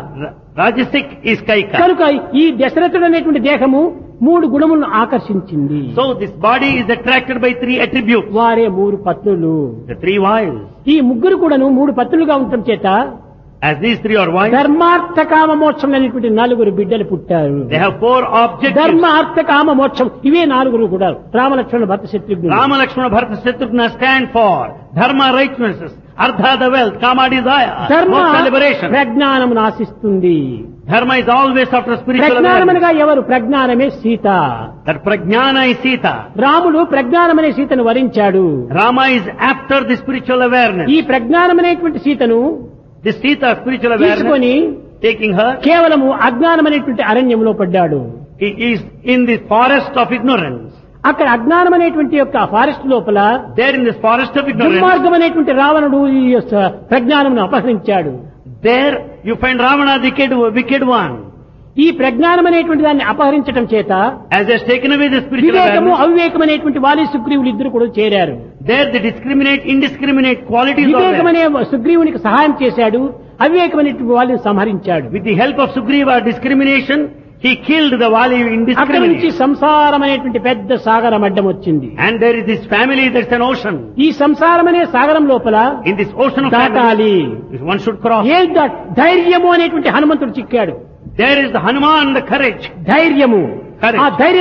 Rajasic is Kaika. కనుక ఈ దశరథుడు అనేటువంటి దేహము 3 గుణములను ఆకర్షించింది. So this body is attracted by 3 attributes. వారే 3 పత్నులు. The 3 wives. ఈ ముగ్గురు కూడాను 3 పత్నులుగా ఉండటం చేత As these 3 are wives, ధర్మార్థ కామ మోక్షం అనేటువంటి 4 బిడ్డలు పుట్టారు. they have 4 objectives. ధర్మ అర్థ కామ మోక్షం ఇవే 4 కూడా రామలక్ష్మణ భరత శత్రుఘ్నులు. Rama, Lakshmana, Bharata, Shatrugna stand for Dharma, righteousness, Artha, the wealth, Kama, desire, ధర్మ Moksha, liberation. ప్రజ్ఞానమును ఆశిస్తుంది. Dharma is always after spiritual awareness. ప్రజ్ఞానమనగా ఎవరు? ప్రజ్ఞానమే Sita. That Prajnana is Sita. రాముడు ప్రజ్ఞానమనే సీతను వరించాడు. Rama is after the spiritual awareness. ఈ ప్రజ్ఞానమనేటువంటి సీతను This Sita, spiritual awareness, తీసుకొని taking her, కేవలము అజ్ఞానమనేటువంటి అరణ్యంలో పడ్డాడు. he is in the forest of ignorance. అక్కడ అజ్ఞానం అనేటువంటి యొక్క ఫారెస్ట్ లోపల There in this forest of ignorance, దుర్మార్గం అనేటువంటి రావణుడు ఈ యొక్క ప్రజ్ఞానమును అపహరించాడు. there you find Ravana, the wicked one. ఈ ప్రజ్ఞానం అనేటువంటి దాన్ని అపహరించడం చేత As he has taken away the spiritual వివేకము awareness, అవివేకం అనేటువంటి వాలి సుగ్రీవులు ఇద్దరు కూడా చేరారు. there the indiscriminate qualities are వివేకం there. అనే సుగ్రీవునికి సహాయం చేశాడు, అవివేకం అనేటువంటి వాళ్ళని సంహరించాడు. With the help of Sugriva discrimination, he killed the Vali అక్కడి నుంచి indiscriminately. సంసారం అనేటువంటి పెద్ద సాగరం అడ్డం వచ్చింది. And there is this family, there's an ocean. ఈ సంసారం అనే సాగరం లోపల In this ocean of దాటాలి. family, one should cross. ఏ ధైర్యము అనేటువంటి హనుమంతుడు చిక్కాడు. There is the Hanuman, the courage. ధైర్యము, Courage. ఆ ధైర్య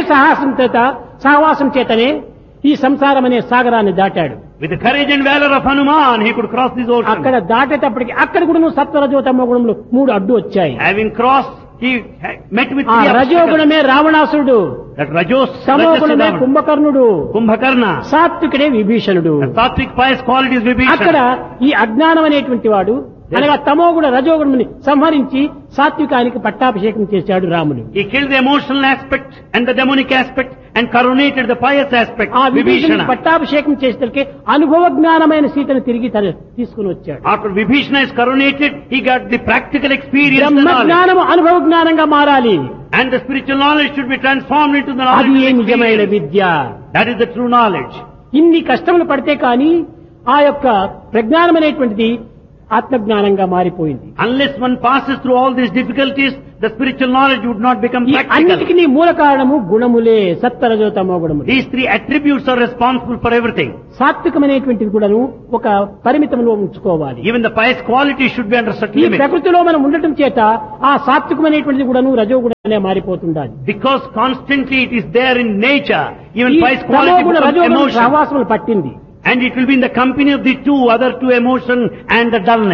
సహవాసం చేతనే ఈ సంసారం అనే సాగరాన్ని దాటాడు. With the courage and valor of Hanuman, he could cross this ocean. అక్కడ దాటేటప్పటికి అక్కడ కూడా నువ్వు సత్వరజోతమ గుణములు 3 అడ్డు వచ్చాయి. Having crossed, he met with ఆ 3 obstacles. రజోగుణమే రావణాసురుడు, That Rajos, తమోగుణమే Rajasiddham, కుంభకర్ణుడు, Kumbhakarna, సాత్వికుడే విభీషణుడు. the sattvic pious qualities అక్కడ Vibhishana. ఈ అజ్ఞానం అనేటువంటి వాడు అనగా తమోగుణ రజోగుణముని సంహరించి సాత్వికానికి పట్టాభిషేకం చేశాడు రాముడు. He killed the emotional aspect and the demonic aspect and coronated the pious aspect, ఆ విభీషణుడికి Vibhishana. పట్టాభిషేకం చేసేసరికి అనుభవ జ్ఞానమైన సీతను తిరిగి తీసుకుని వచ్చాడు. After Vibhishana is coronated, he got the practical experience, the Brahma knowledge. జ్ఞానము అనుభవ జ్ఞానంగా మారాలి. And the spiritual knowledge should be transformed into the అది knowledge ఏ of నిజమైన experience. Vidya. That is the true knowledge. ఇన్ని కష్టములు పడితే కానీ ఆ యొక్క ప్రజ్ఞానం అనేటువంటిది ఆత్మజ్ఞానంగా మారిపోయింది. Unless one passes through all these difficulties, the spiritual knowledge would not become ఈ practical. అన్నిటికీ మూల కారణము గుణములే, సత్వరజోతమో గుణములు. These 3 attributes are responsible for everything. సాత్వికమైనటువంటిది కూడాను ఒక పరిమితంలో ఉంచుకోవాలి. Even the pious quality should be under certain ఈ limits. ప్రకృతిలో మనం ఉండటం చేత ఆ సాత్వికమైనటువంటిది కూడాను రజోగుణనే మారిపోతుండాలి. Because constantly it is there in nature, even ఈ pious quality తమోగుణ becomes రజోగుణ emotion. సహవాసములు పట్టింది. And it will be in the company of the other two emotion and the dullness.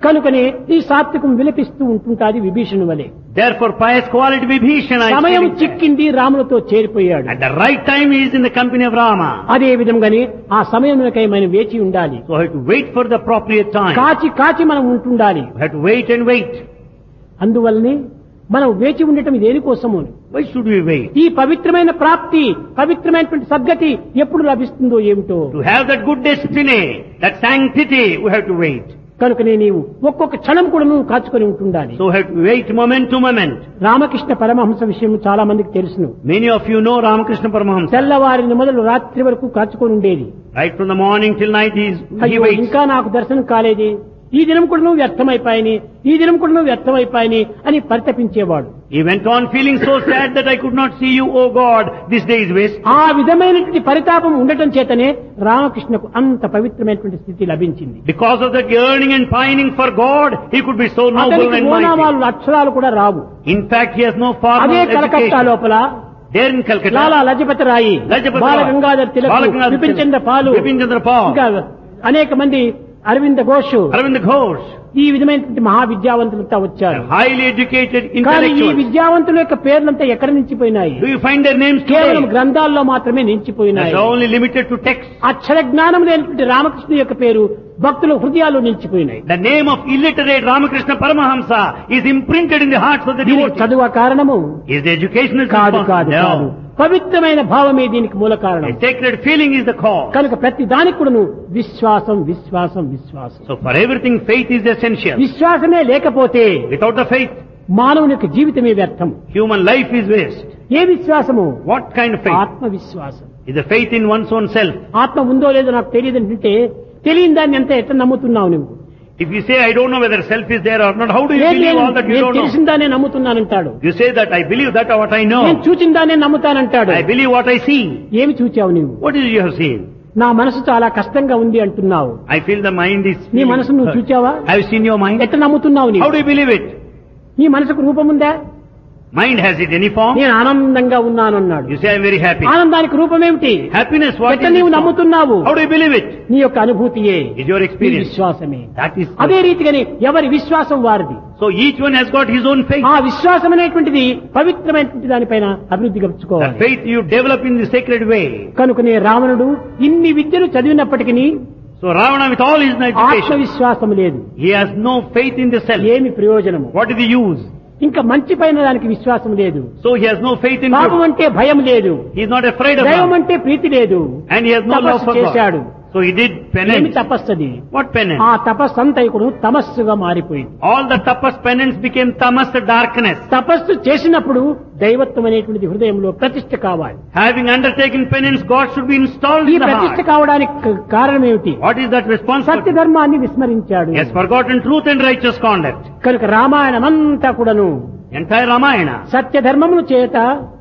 కనుకనే ఈ సాత్వికం విలపిస్తూ ఉంటుంటాది విభీషణుని వలె. Therefore, pious quality Vibhishana is సమయం feeling sad. చిక్కింది, రాములతో చేరిపోయాడు. At the right time he is in the company of Rama. అదే విధంగానే ఆ సమయమునకై మనం వేచి ఉండాలి. So we have to wait for the appropriate time. కాచి కాచి మనం ఉంటుండాలి. We have to wait and wait. అందువల్లనే మనం వేచి ఉండటం దేనికోసము? Why should we wait? ఈ పవిత్రమైన ప్రాప్తి, పవిత్రమైనటువంటి సద్గతి ఎప్పుడు లభిస్తుందో ఏమిటో. To have that good destiny, that sanctity, we have to wait. కనుకనే నీవు ఒక్కొక్క క్షణం కూడా నువ్వు కాచుకొని ఉంటుండాలి. So we have to wait moment to moment. Ramakrishna Paramahamsa విషయం చాలా మందికి తెలుసును. Many of you know Ramakrishna Paramahamsa. తెల్లవారిని మొదలు రాత్రి వరకు కాచుకొని ఉండేది. Right from the morning till night he అయ్యో waits. ఇంకా నాకు దర్శనం కాలేదే, ఈ దినం కూడా నువ్వు వ్యర్థమైపోయాని, ఈ దినం కూడా నువ్వు వ్యర్థమైపోయాని అని పరితపించేవాడు. He went on feeling so sad that I could not see you, oh God, this day is waste. ఆ విధమైనటువంటి పరితాపం ఉండటం చేతనే రామకృష్ణకు అంత పవిత్రమైనటువంటి స్థితి లభించింది. Because of that yearning and pining for God, he could be so noble అతనికి and mighty. ఓనామాలు అక్షరాలు కూడా రావు. In fact, he has no formal అదే కలకత్తా education. లోపల There in Calcutta, Lala Lajpat రాయి, Lajapati బాల Rai, Gangadhar Tilak, Balagangādhar Bipin Tilak, చంద్ర పాలు, Bipin Chandra Pal, ఇంకా అనేక మంది, అరవింద ఘోష్, Arvind Ghosh, ఈ విధమైనటువంటి మహావిద్యావంతులంతా వచ్చారు. highly educated కానీ ఈ intellectuals. విద్యావంతుల యొక్క పేర్లంతా ఎక్కడ నిలిచిపోయినాయి? Do you find their names కేవలం today? గ్రంథాల్లో మాత్రమే నిలిచిపోయినాయి. That's only limited to text. అక్షర జ్ఞానం లేనటువంటి రామకృష్ణ యొక్క పేరు భక్తుల హృదయాల్లో నిలిచిపోయినాయి. The name of illiterate Ramakrishna Paramahamsa is imprinted in the hearts of the దీనికి devotees. చదువు కారణము Is the educational కాదు కాదు కాదు, No. పవిత్రమైన భావమే దీనికి మూల కారణం. A sacred feeling is the cause. కనుక ప్రతి దానికి కూడా విశ్వాసం విశ్వాసం విశ్వాసం. So for everything, faith is essential. విశ్వాసమే లేకపోతే Without the faith, మానవుని యొక్క జీవితమే వ్యర్థం. human life is waste. ఏ విశ్వాసము? What kind of faith? ఆత్మవిశ్వాసం. Is the faith in one's own self. ఆత్మ ఉందో లేదో నాకు తెలియదు అంటే తెలియని దాన్ని ఎంత ఎట్లా నమ్ముతున్నావు నువ్వు? If you say, I don't know whether self is there or not, how do you లేదు, believe all that you నేను don't know? తెలిసిన దాన్నే నమ్ముతున్నానంటాడు. You say that I believe that or what I నేను know. చూచిన దాన్నే నమ్ముతానంటాడు. I believe what I see. ఏమి చూచావు నువ్వు? What is it you have seen? నా మనసు చాలా కష్టంగా ఉంది అంటున్నావు. I feel the mind is... నీ మనసు నువ్వు hurt. చూచావా? Have you seen your mind? ఎట్లా నమ్ముతున్నావు How నీవు? do you believe it? నీ మనసుకు రూపం ఉందా? Mind has it any form? నేను ఆనందంగా ఉన్నాను అన్నాడు. You say, I'm very happy. ఆనందానికి రూపం ఏమిటి? Happiness, what ఎట్లా is నీవు it form? నమ్ముతున్నావు? How do you believe it? నీ యొక్క అనుభూతియే, Is your నీ experience. విశ్వాసమే. That is... అదే రీతిగానే ఎవరి విశ్వాసం వారిది. So each one has got his own faith. ఆ విశ్వాసం అనేటువంటిది పవిత్రమైనటువంటి దానిపైన అభివృద్ధి The పరచుకోవాలి. faith you develop in the sacred way. కనుకనే రావణుడు ఇన్ని విద్యలు చదివినప్పటికీ So Ravana, with all his education, ఆత్మవిశ్వాసం లేదు. he has no faith in the self. ఏమి ప్రయోజనము? What is the use? ఇంకా మంచి పైన దానికి విశ్వాసం లేదు. So he has no faith in పాపం good. అంటే భయం లేదు. He is not afraid of దైవం God. అంటే ప్రీతి లేదు. And he has no love తపస్సు for చేశాడు. God. So he did ఏమి penance. తపస్సది? What penance? ఆ తపస్సు అంతా ఇప్పుడు తమస్సుగా మారిపోయింది. All the tapas penance became tamas, the darkness. తపస్సు చేసినప్పుడు దైవత్వం అనేటువంటిది హృదయంలో ప్రతిష్ఠ కావాలి. Having undertaken penance, God should be installed ఈ in the ప్రతిష్ఠ heart. కావడానికి కారణం ఏమిటి? What is that Satya responsibility? ధర్మాన్ని విస్మరించాడు. He has forgotten truth and righteous conduct. కనుక రామాయణం అంతా కూడాను Entire Ramayana. సత్య ధర్మముల చేత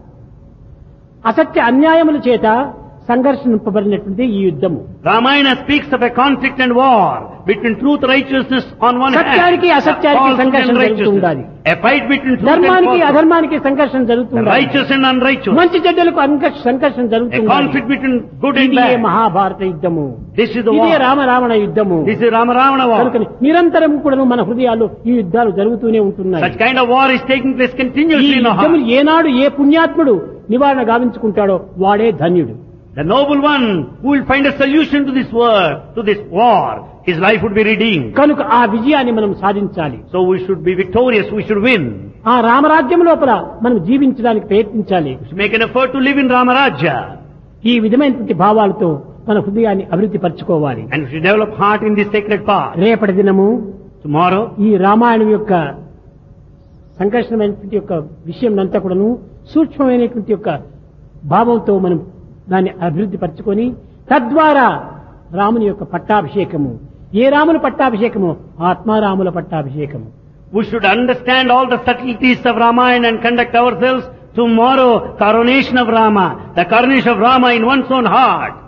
అసత్య అన్యాయముల చేత సంఘర్షింపబడినటువంటి ఈ యుద్ధము. Ramayana speaks of a conflict and war between truth, righteousness on one hand, సత్యానికి అసత్యానికి falsehood సంఘర్షణ and జరుగుతూ ఉండాలి. righteousness. A fight between truth and ధర్మానికి falsehood. అధర్మానికి సంఘర్షణ The జరుగుతుంది. righteous and unrighteous. మంచి చెడ్డలకు సంఘర్షణ A జరుగుతుంది. conflict between good and ఇదే bad. మహాభారత యుద్ధము. This is the ఇదే war. రామరావణ యుద్ధము. This is Rama-Ravana war. కనుక నిరంతరం కూడా మన హృదయాల్లో ఈ యుద్ధాలు జరుగుతూనే ఉంటున్నాయి. Such kind of war is taking place ఈ continuously in our యుద్ధము heart. ఏనాడు ఏ పుణ్యాత్ముడు నివారణ గావించుకుంటాడో వాడే ధన్యుడు. The noble one who will find a solution to this war, his life would be redeemed. కనుక ఆ విజయాన్ని మనం సాధించాలి. So we should be victorious, we should win. ఆ రామరాజ్యం లోపల మనం జీవించడానికి ప్రయత్నించాలి. We should make an effort to live in Ramarajya. ఈ విధమైనటువంటి భావాలతో మన హృదయాన్ని అభివృద్ధి పరచుకోవాలి. And we should develop heart in this sacred path. రేపటి దినము Tomorrow, ఈ రామాయణం యొక్క సంఘర్షణమైనటువంటి యొక్క విషయం అంతా కూడాను సూక్ష్మమైనటువంటి యొక్క భావంతో మనం దాన్ని అభివృద్ధి పరచుకొని తద్వారా రాముని యొక్క పట్టాభిషేకము, ఏ రాముని పట్టాభిషేకము? ఆత్మారాముల పట్టాభిషేకము. we should understand all the subtleties of Ramayana and conduct ourselves tomorrow, coronation of Rama, the coronation of Rama in one's own heart.